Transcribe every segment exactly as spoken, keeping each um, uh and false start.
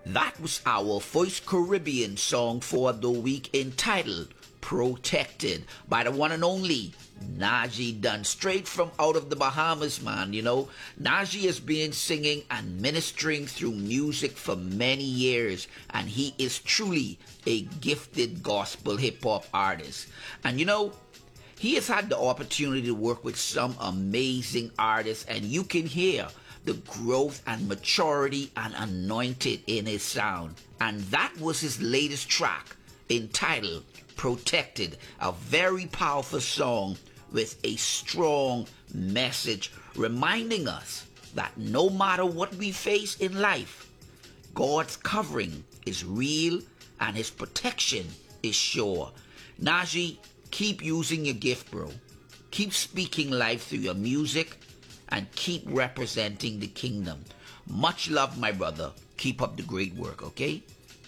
That was our first Caribbean song for the week entitled Protected by the one and only Najee Dunn, straight from out of the Bahamas, man. You know, Najee has been singing and ministering through music for many years, and he is truly a gifted gospel hip-hop artist. And you know, he has had the opportunity to work with some amazing artists, and you can hear the growth and maturity and anointed in his sound. And that was his latest track entitled Protected, a very powerful song with a strong message reminding us that no matter what we face in life, God's covering is real and his protection is sure. Najee, keep using your gift, bro. Keep speaking life through your music and keep representing the kingdom. Much love, my brother. Keep up the great work, okay?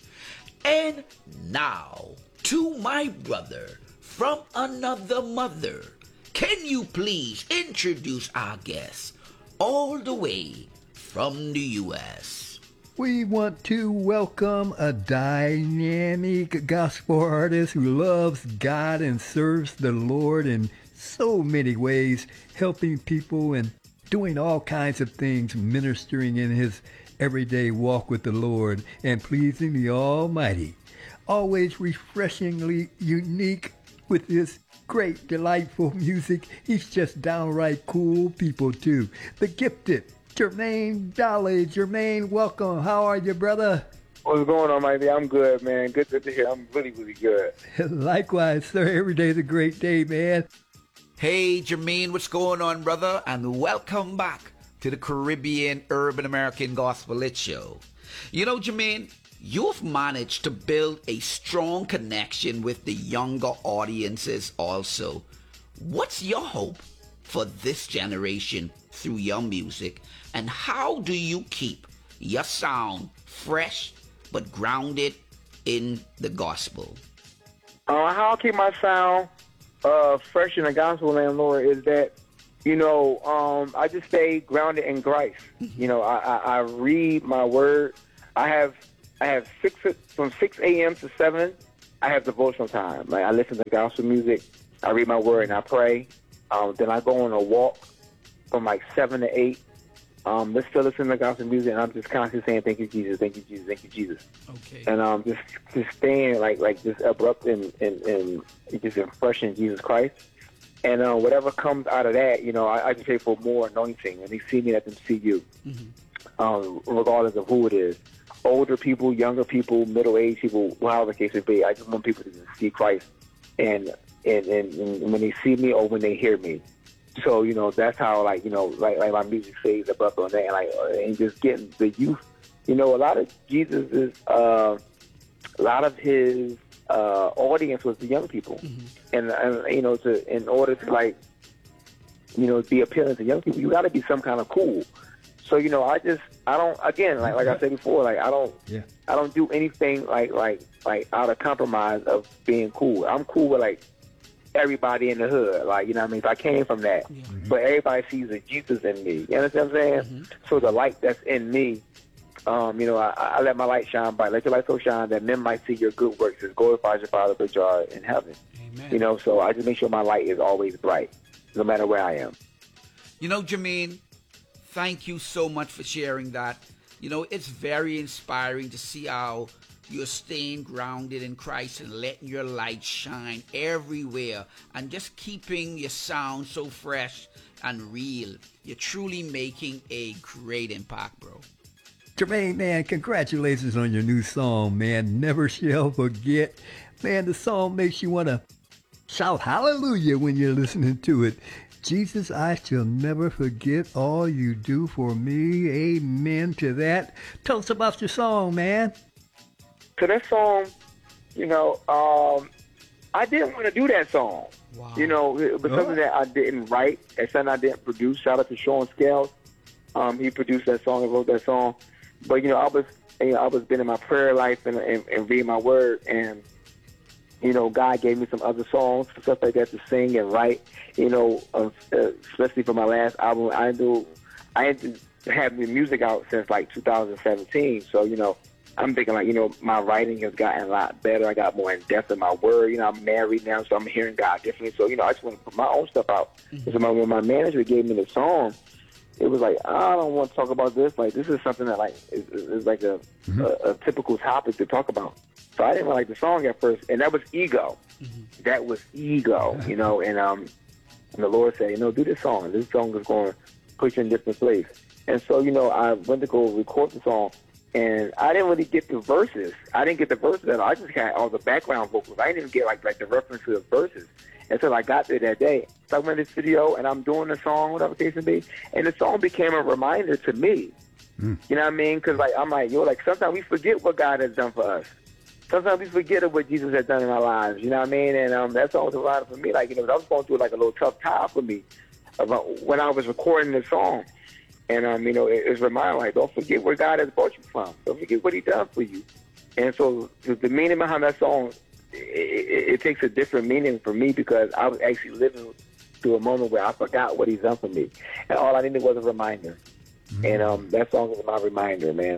And now, to my brother from another mother, can you please introduce our guest all the way from the U S? We want to welcome a dynamic gospel artist who loves God and serves the Lord in so many ways, helping people and doing all kinds of things, ministering in his everyday walk with the Lord and pleasing the Almighty. Always refreshingly unique with his great, delightful music. He's just downright cool people, too. The gifted Jermaine Dolly. Jermaine, welcome. How are you, brother? What's going on, Mikey? I'm good, man. Good to hear. I'm really, really good. Likewise, sir. Every day's a great day, man. Hey, Jermaine, what's going on, brother? And welcome back to the Caribbean Urban American Gospel Lit Show. You know, Jermaine, you've managed to build a strong connection with the younger audiences also. What's your hope for this generation through your music? And how do you keep your sound fresh but grounded in the gospel? Uh, how I keep my sound uh, fresh in the gospel, landlord, is that, you know, um, I just stay grounded in Christ. You know, I, I, I read my word. I have I have six from six a.m. to seven. I have devotional time. Like I listen to gospel music. I read my word and I pray. Um, then I go on a walk from like seven to eight. Um, let's still listen to gospel music, and I'm just constantly saying, "Thank you, Jesus. Thank you, Jesus. Thank you, Jesus." Okay. And um, just just staying like like just abrupt and and, and just fresh in Jesus Christ. And uh, whatever comes out of that, you know, I, I just pray for more anointing. When they see me, let them see you, mm-hmm. um, regardless of who it is. Older people, younger people, middle-aged people, however the case may be. I just want people to just see Christ, and and, and and when they see me or when they hear me. So, you know, that's how, like, you know, like like my music stays above on that, and like and just getting the youth. You know, a lot of Jesus is uh, a lot of his uh, audience was the young people, mm-hmm. and and you know, to in order to like, you know, be appealing to young people, you got to be some kind of cool. So, you know, I just, I don't, again, like like I said before, like I don't, yeah. I don't do anything like like like out of compromise of being cool. I'm cool with like everybody in the hood, like, you know what I mean? If I came from that, yeah. mm-hmm. but everybody sees a Jesus in me. You understand what I'm saying? Mm-hmm. So the light that's in me, um, you know, I, I let my light shine bright. Let your light so shine that men might see your good works and glorify your Father which are in heaven. Amen. You know, so I just make sure my light is always bright, no matter where I am. You know, Jermaine, thank you so much for sharing that. You know, it's very inspiring to see how you're staying grounded in Christ and letting your light shine everywhere and just keeping your sound so fresh and real. You're truly making a great impact, bro. Jermaine, man, congratulations on your new song, man. Never Shall Forget. Man, the song makes you want to shout hallelujah when you're listening to it. Jesus, I shall never forget all you do for me. Amen to that. Tell us about your song, man. So that song, you know, um, I didn't want to do that song. Wow. You know, it was something that I didn't write. It's something I didn't produce. Shout out to Sean Scales. Um, he produced that song and wrote that song. But, you know, I was, you know, I was been in my prayer life and, and, and reading my word, and, you know, God gave me some other songs, stuff like that to sing and write. You know, uh, especially for my last album, I do, I had to have the music out since like two thousand seventeen. So, you know, I'm thinking like, you know, my writing has gotten a lot better. I got more in depth in my word. You know, I'm married now, so I'm hearing God differently. So, you know, I just want to put my own stuff out. Mm-hmm. So my, when my manager gave me the song, it was like, I don't want to talk about this. Like, this is something that, like, is, is like a, mm-hmm. a, a typical topic to talk about. So I didn't like the song at first, and that was ego. Mm-hmm. That was ego, you know, and um, and the Lord said, you know, do this song. This song is going to put you in a different place. And so, you know, I went to go record the song, and I didn't really get the verses. I didn't get the verses at all. I just got all the background vocals. I didn't even get, like, like the reference to the verses until I got there that day. So I went to the studio, and I'm doing the song, whatever the case may be, and the song became a reminder to me. Mm. You know what I mean? Because, like, I'm like, yo, like, sometimes we forget what God has done for us. Sometimes we forget of what Jesus has done in our lives, you know what I mean? And um, that's always a lot for me. Like, you know, I was going through like a little tough time for me about when I was recording this song. And, um, you know, it, it's reminding, like, don't forget where God has brought you from. Don't forget what he done for you. And so the, the meaning behind that song, it, it, it takes a different meaning for me because I was actually living through a moment where I forgot what he's done for me. And all I needed was a reminder. Mm-hmm. And um, that song is my reminder, man.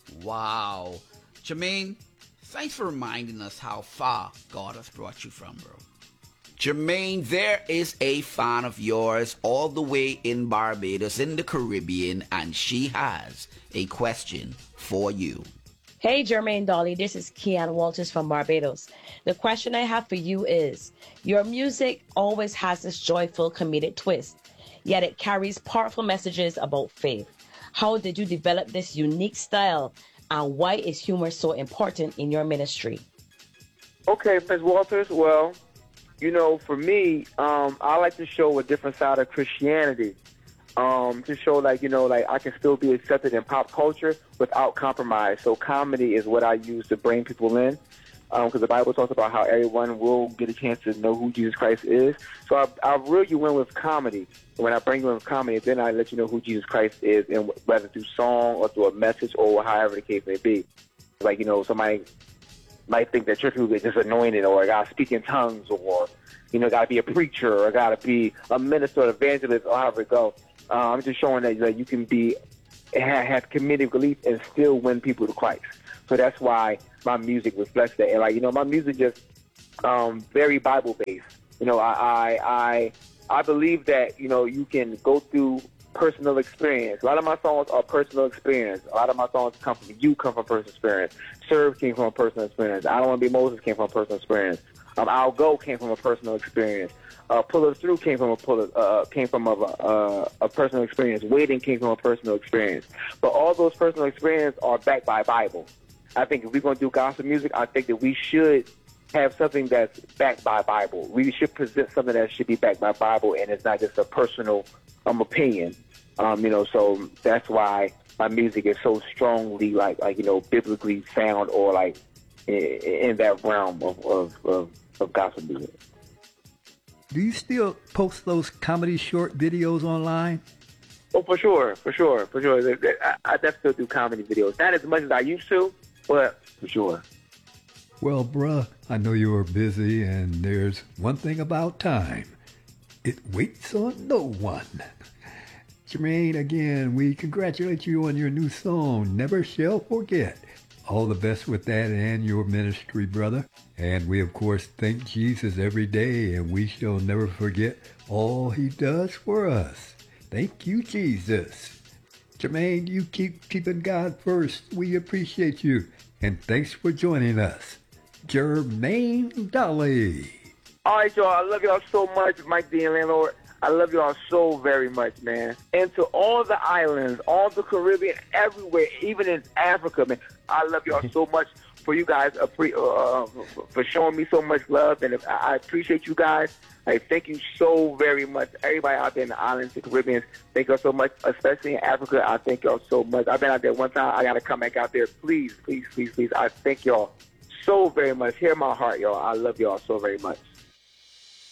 Wow. Jermaine, thanks for reminding us how far God has brought you from, bro. Jermaine, there is a fan of yours all the way in Barbados in the Caribbean, and she has a question for you. Hey, Jermaine Dolly, this is Kean Walters from Barbados. The question I have for you is, your music always has this joyful comedic twist, yet it carries powerful messages about faith. How did you develop this unique style? And why is humor so important in your ministry? Okay, Miz Walters, well, you know, for me, um, I like to show a different side of Christianity, um, to show, like, you know, like I can still be accepted in pop culture without compromise. So comedy is what I use to bring people in, because um, the Bible talks about how everyone will get a chance to know who Jesus Christ is. So I, I reel you in with comedy. When I bring you in with comedy, then I let you know who Jesus Christ is, and whether through song or through a message or however the case may be. Like, you know, somebody might think that church people is just anointed, or I got to speak in tongues, or, you know, got to be a preacher, or got to be a minister or evangelist, or however it goes. Uh, I'm just showing that, that you can be have, have comedic relief and still win people to Christ. So that's why my music reflects that. And, like, you know, my music just um, very Bible-based. You know, I, I I I believe that, you know, you can go through personal experience. A lot of my songs are personal experience. A lot of my songs come from you, come from personal experience. Serve came from a personal experience. I Don't Want to Be Moses came from a personal experience. Um, I'll Go came from a personal experience. Uh, Pull Us Through came from a pull uh, came from a, a, a personal experience. Waiting came from a personal experience. But all those personal experiences are backed by Bible. I think if we're going to do gospel music, I think that we should have something that's backed by Bible. We should present something that should be backed by Bible, and it's not just a personal um, opinion. Um, you know, so that's why my music is so strongly, like, like you know, biblically sound, or like in, in that realm of, of, of, of gospel music. Do you still post those comedy short videos online? Oh, for sure, for sure, for sure. I, I definitely still do comedy videos. Not as much as I used to, but for sure. Well, bruh, I know you're busy, and there's one thing about time. It waits on no one. Jermaine, again, we congratulate you on your new song, Never Shall Forget. All the best with that and your ministry, brother. And we, of course, thank Jesus every day, and we shall never forget all he does for us. Thank you, Jesus. Jermaine, you keep keeping God first. We appreciate you. And thanks for joining us. Jermaine Dolly. All right, y'all. I love y'all so much, Mike D and Landlord. I love y'all so very much, man. And to all the islands, all the Caribbean, everywhere, even in Africa, man, I love y'all so much for you guys, uh, for showing me so much love. And I appreciate you guys. I thank you so very much. Everybody out there in the islands, the Caribbean, thank y'all so much, especially in Africa. I thank y'all so much. I've been out there one time. I got to come back out there. Please, please, please, please. I thank y'all so very much. Hear my heart, y'all. I love y'all so very much.